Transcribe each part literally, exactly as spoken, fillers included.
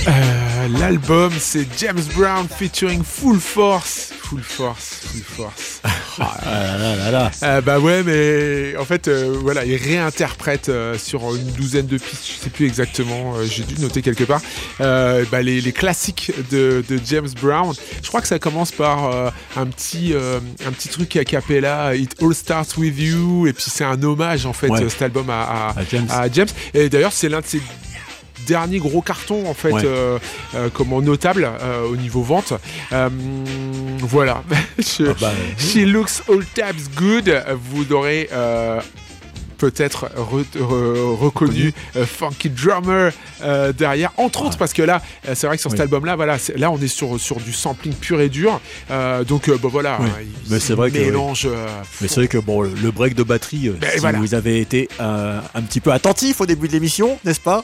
euh, L'album, c'est James Brown featuring Full Force. Full Force, Full Force. Ah là là là là. Euh, bah ouais, mais en fait, euh, voilà, il réinterprète euh, sur une douzaine de pistes, je sais plus exactement, euh, j'ai dû noter quelque part, euh, bah, les, les classiques de, de James Brown. Je crois que ça commence par euh, un petit euh, un petit truc a cappella, It All Starts With You, et puis c'est un hommage en fait, Ouais. euh, cet album à, à, À James. à James. Et d'ailleurs, c'est l'un de ses dernier gros carton en fait, Ouais. euh, euh, comment notable euh, au niveau vente. Euh, voilà. Je, Ah bah, She Looks All Tabs Good. Vous aurez euh, peut-être re- re- reconnu euh, Funky Drummer euh, derrière, entre autres, Ouais. parce que là, euh, c'est vrai que sur Oui. cet album-là, voilà, c'est- là on est sur sur du sampling pur et dur. Euh, donc euh, bah, voilà, Oui. hein, il, Mais c'est vrai il que, mélange. euh, Mais c'est vrai que bon, le break de batterie, euh, Ben, si voilà. vous avez été euh, un petit peu attentif au début de l'émission, n'est-ce pas?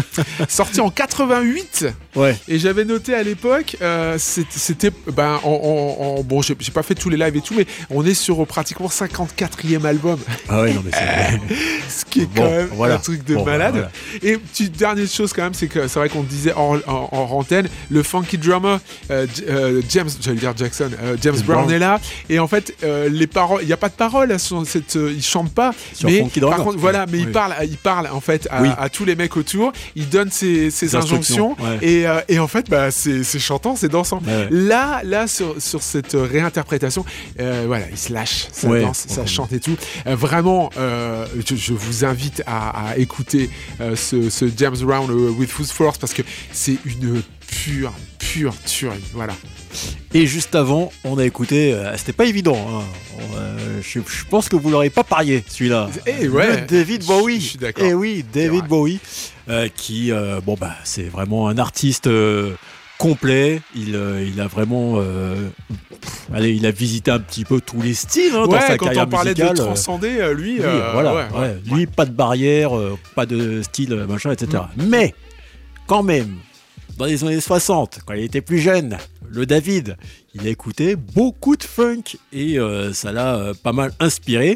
sorti en quatre-vingt-huit. Ouais. Et j'avais noté à l'époque, euh, c'est- c'était, ben, en, en- en- bon, j'ai, j'ai pas fait tous les lives et tout, mais on est sur euh, pratiquement cinquante-quatrième album, Ah ouais, non mais c'est. ce qui est Bon, quand même voilà. un truc de Bon, malade. voilà. Et petite dernière chose quand même, c'est que c'est vrai qu'on disait en, en, en antenne, le funky drummer euh, J- euh, James, j'allais dire Jackson, euh, James James Brown Brown. est là, et en fait euh, les paroles, il y a pas de paroles, à son- cette, euh, il chante pas, Sur mais Funky Drummer. par contre voilà, mais il Oui. parle, il parle en fait à, Oui. à tous les mecs autour, il donne ses, ses Des instructions, injonctions, ouais. et, euh, et en fait bah c'est, c'est chantant, c'est dansant. Ouais, ouais. Là, là sur, sur cette réinterprétation, euh, voilà, il se lâche, ça Ouais. danse, ça Ouais. chante et tout. Euh, vraiment, euh, je, je vous invite à, à écouter euh, ce, ce James Brown euh, with Full Force parce que c'est une pure, pure tuerie. Voilà. Et juste avant, on a écouté. euh, c'était pas évident. Hein. On, euh, je, je pense que vous l'aurez pas parié, celui-là. Eh ouais. Le David Bowie. Je- je suis d'accord. Eh oui, David vrai. Bowie, euh, qui, euh, bon bah, c'est vraiment un artiste euh, complet. Il, euh, il a vraiment, euh, pff, allez, il a visité un petit peu tous les styles hein, dans Ouais, sa quand carrière on parlait musicale. de euh, transcender, euh, lui, Oui, euh, voilà, ouais, ouais. ouais. Lui, pas de barrière, euh, pas de style, euh, machin, et cetera. Mais, quand même, dans les années soixante, quand il était plus jeune, le David, il a écouté beaucoup de funk et euh, ça l'a euh, pas mal inspiré.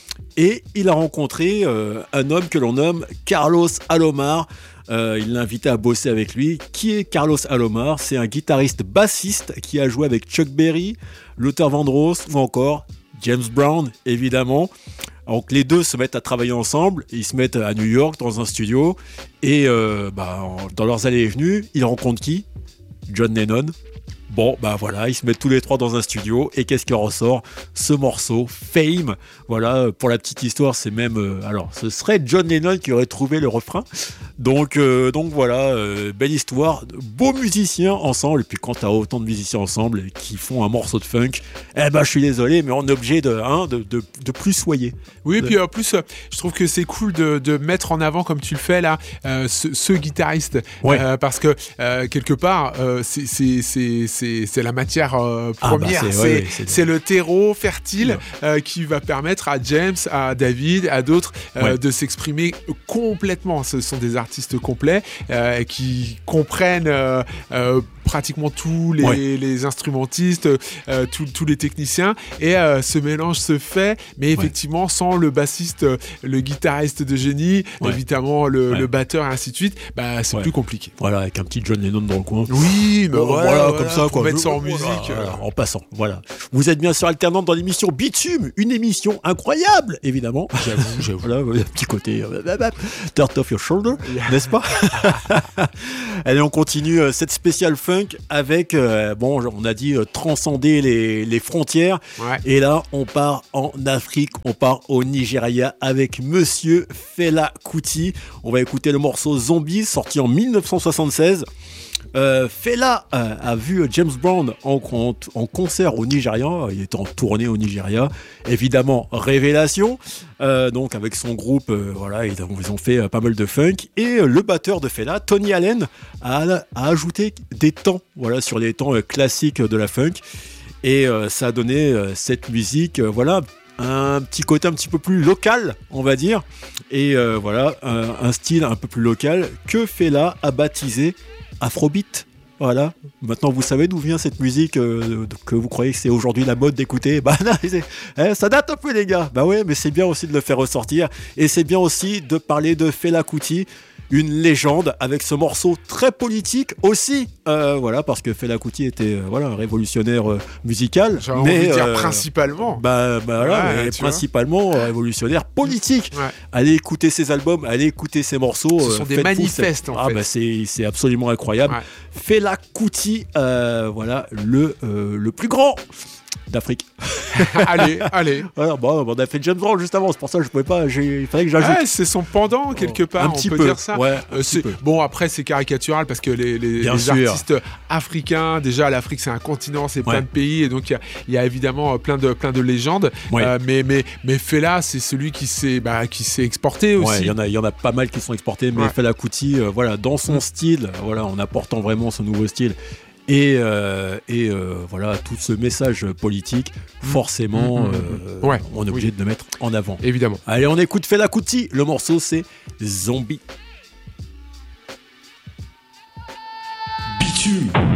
Et il a rencontré euh, un homme que l'on nomme Carlos Alomar. Euh, il l'a invité à bosser avec lui. Qui est Carlos Alomar? C'est un guitariste bassiste qui a joué avec Chuck Berry, Luther Vandross ou encore James Brown, évidemment. Donc les deux se mettent à travailler ensemble, ils se mettent à New York dans un studio et euh, bah, en- dans leurs allées et venues, ils rencontrent qui? John Lennon. Bon, bah voilà, ils se mettent tous les trois dans un studio et qu'est-ce qui en ressort? Ce morceau, Fame. Voilà, pour la petite histoire, c'est même... euh, alors, ce serait John Lennon qui aurait trouvé le refrain. Donc, euh, donc voilà, euh, belle histoire. Beaux musiciens ensemble. Et puis quand t'as autant de musiciens ensemble qui font un morceau de funk, eh ben je suis désolé, mais on est obligé de, hein, de, de, de plus soyer. Oui, et De- puis en plus, euh, je trouve que c'est cool de, de mettre en avant, comme tu le fais là, euh, ce, ce guitariste. Ouais. Euh, parce que, euh, quelque part, euh, c'est, c'est, c'est, c'est, c'est la matière euh, Ah, bah, première. c'est- c'est, ouais, ouais, c'est- c'est le terreau fertile euh, qui va permettre à James, à David, à d'autres euh, Ouais. de s'exprimer complètement. Ce sont des artistes complets euh, qui comprennent euh, euh, pratiquement tous les, Ouais. les instrumentistes, euh, tous, tous les techniciens. Et euh, ce mélange se fait, mais effectivement, sans le bassiste, euh, le guitariste de génie, Ouais. évidemment, le, Ouais. le batteur, et ainsi de suite, bah, c'est Ouais. plus compliqué. Voilà, avec un petit John Lennon dans le coin. Oui, mais Bon, voilà, voilà, voilà, comme ça, pour quoi. mettre ça en Voilà, musique. euh. voilà, en passant, voilà. Vous êtes bien sûr alternante dans l'émission Bitume, une émission incroyable, évidemment. J'avoue, j'avoue. Voilà, un petit côté euh, Dirt off your shoulder, n'est-ce pas? Allez, on continue euh, cette spéciale funk avec, euh, bon, on a dit euh, transcender les, les frontières. Ouais. Et là, on part en Afrique, on part au Nigeria avec Monsieur Fela Kuti. On va écouter le morceau Zombie, sorti en dix-neuf cent soixante-seize. Euh, Fela euh, a vu James Brown en, en, en concert au Nigeria. Il était en tournée au Nigeria. Évidemment, révélation. Euh, donc avec son groupe, euh, voilà, ils ont, ils ont fait euh, pas mal de funk. Et euh, le batteur de Fela, Tony Allen, a, a ajouté des temps, voilà, sur les temps euh, classiques de la funk. Et euh, ça a donné euh, cette musique, euh, voilà, un petit côté un petit peu plus local, on va dire. Et euh, voilà, un, un style un peu plus local que Fela a baptisé Afrobeat. Voilà, maintenant vous savez d'où vient cette musique euh, que vous croyez que c'est aujourd'hui la mode d'écouter. Bah non, c'est, eh, ça date un peu les gars. Bah ouais, mais c'est bien aussi de le faire ressortir. Et c'est bien aussi de parler de Fela Kuti. une légende avec ce morceau très politique aussi, euh, voilà, parce que Fela Kuti était euh, voilà, un révolutionnaire euh, musical. J'ai envie mais de dire euh, principalement. Bah, bah voilà, Ouais, mais tu principalement euh, révolutionnaire politique. Ouais. Allez écouter ses albums, allez écouter ses morceaux. Ce euh, sont des faites-vous manifestes, cette- en ah, fait. bah, c'est, c'est absolument incroyable. Ouais. Fela Kuti, euh, voilà, le, euh, le plus grand d'Afrique. allez, allez. Voilà, bon, on a fait James Brown juste avant, c'est pour ça que je pouvais pas, j'ai- il fallait que j'ajoute. Ouais, c'est son pendant quelque part, un on petit peut peu, dire ça. ouais, un Euh, petit c'est- peu. Bon, après, c'est caricatural parce que les, les- Bien les sûr. artistes africains, déjà, l'Afrique, c'est un continent, c'est plein Ouais. de pays, et donc il y a, il y a évidemment euh, plein de, plein de légendes. Ouais. Euh, mais, mais, mais Fela, c'est celui qui s'est, bah, qui s'est exporté Ouais, aussi. il y en a, il y en a pas mal qui sont exportés, mais Ouais. Fela Kuti, euh, voilà, dans son style, voilà, en apportant vraiment ce nouveau style. Et, euh, et euh, voilà, tout ce message politique, forcément, Mmh, mmh, euh, ouais, on est obligé oui. de le mettre en avant. Évidemment. Allez, on écoute Fela Kuti. Le morceau, c'est Zombie. Bitume.